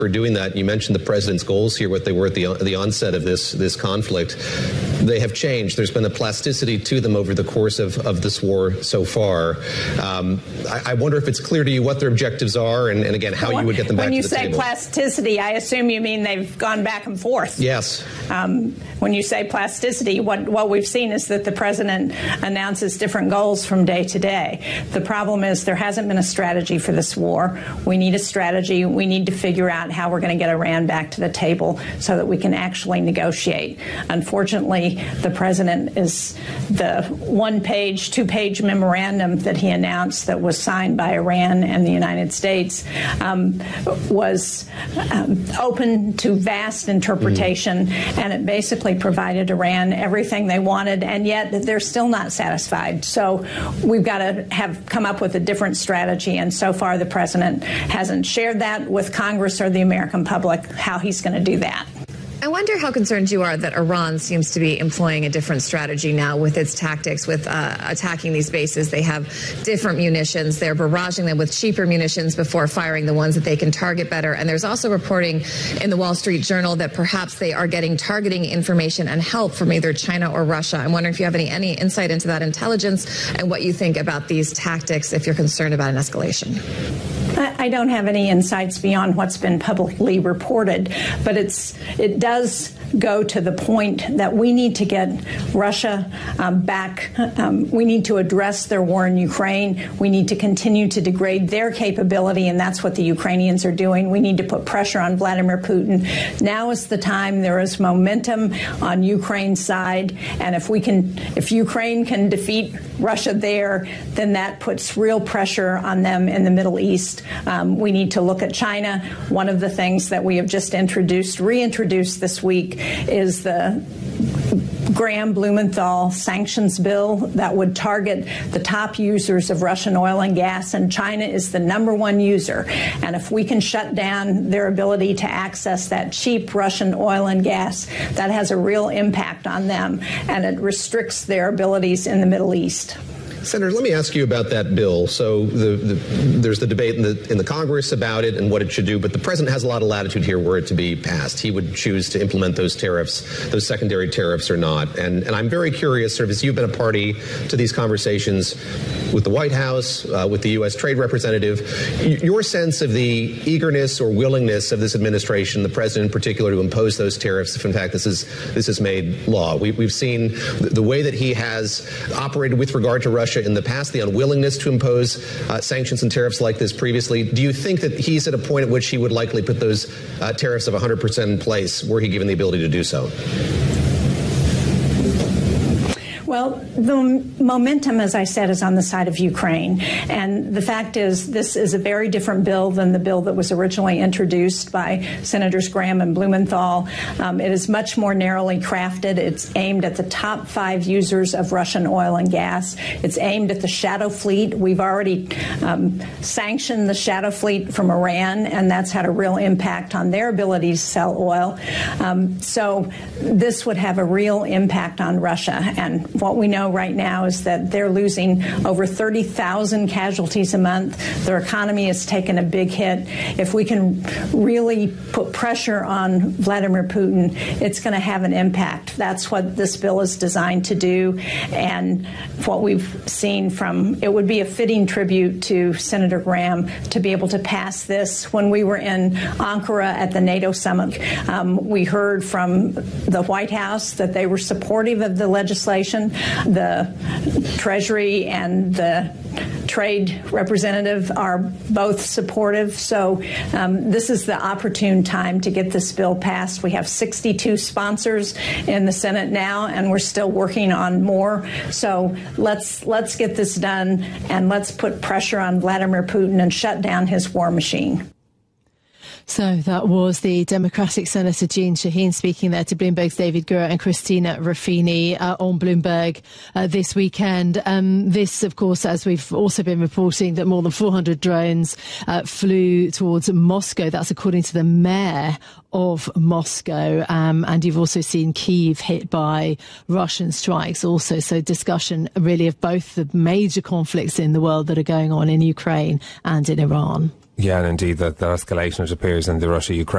for doing that. You mentioned the president's goals here, what they were at the onset of this conflict. They have changed. There's been a plasticity to them over the course of this war so far. I wonder if it's clear to you what their objectives are, and again, how you would get them back to the table. When you say plasticity, I assume you mean they've gone back and forth. Yes. When you say plasticity, what we've seen is that the president announces different goals from day to day. The problem is there hasn't been a strategy for this war. We need a strategy. We need to figure out how we're going to get Iran back to the table so that we can actually negotiate. Unfortunately, the president is the one-page, two-page memorandum that he announced that was signed by Iran and the United States was open to vast interpretation, and it basically provided Iran everything they wanted, and yet they're still not satisfied. So we've got to have come up with a different strategy, and so far the president hasn't shared that with Congress or the American public, how he's going to do that. I wonder how concerned you are that Iran seems to be employing a different strategy now with its tactics, with attacking these bases. They have different munitions. They're barraging them with cheaper munitions before firing the ones that they can target better. And there's also reporting in the Wall Street Journal that perhaps they are getting targeting information and help from either China or Russia. I'm wondering if you have any insight into that intelligence and what you think about these tactics, if you're concerned about an escalation. I don't have any insights beyond what's been publicly reported, but it does go to the point that we need to get Russia back. We need to address their war in Ukraine. We need to continue to degrade their capability, and that's what the Ukrainians are doing. We need to put pressure on Vladimir Putin. Now is the time. There is momentum on Ukraine's side, and if Ukraine can defeat Russia there, then that puts real pressure on them in the Middle East. We need to look at China. One of the things that we have just reintroduced this week is the Graham-Blumenthal sanctions bill that would target the top users of Russian oil and gas, and China is the #1 user. And if we can shut down their ability to access that cheap Russian oil and gas, that has a real impact on them, and it restricts their abilities in the Middle East. Senator, let me ask you about that bill. So there's the debate in the Congress about it and what it should do, but the president has a lot of latitude here were it to be passed. He would choose to implement those tariffs, those secondary tariffs or not. And I'm very curious, sort of, as you've been a party to these conversations with the White House, with the U.S. Trade Representative, your sense of the eagerness or willingness of this administration, the president in particular, to impose those tariffs if, in fact, this is made law. We've seen the way that he has operated with regard to Russia in the past, the unwillingness to impose sanctions and tariffs like this previously. Do you think that he's at a point at which he would likely put those tariffs of 100% in place were he given the ability to do so? Well, the momentum, as I said, is on the side of Ukraine. And the fact is, this is a very different bill than the bill that was originally introduced by Senators Graham and Blumenthal. It is much more narrowly crafted. It's aimed at the top 5 users of Russian oil and gas. It's aimed at the shadow fleet. We've already sanctioned the shadow fleet from Iran, and that's had a real impact on their ability to sell oil. So this would have a real impact on Russia. And what we know right now is that they're losing over 30,000 casualties a month. Their economy has taken a big hit. If we can really put pressure on Vladimir Putin, it's going to have an impact. That's what this bill is designed to do. And what we've seen it would be a fitting tribute to Senator Graham to be able to pass this. When we were in Ankara at the NATO summit, we heard from the White House that they were supportive of the legislation. The Treasury and the Trade Representative are both supportive. So this is the opportune time to get this bill passed. We have 62 sponsors in the Senate now, and we're still working on more. So let's get this done, and let's put pressure on Vladimir Putin and shut down his war machine. So that was the Democratic Senator Jeanne Shaheen speaking there to Bloomberg's David Gura and Christina Ruffini on Bloomberg this weekend. This, of course, as we've also been reporting, that more than 400 drones flew towards Moscow. That's according to the mayor of Moscow. And you've also seen Kyiv hit by Russian strikes also. So discussion really of both the major conflicts in the world that are going on in Ukraine and in Iran. Yeah, and indeed that escalation, it appears, in the Russia-Ukraine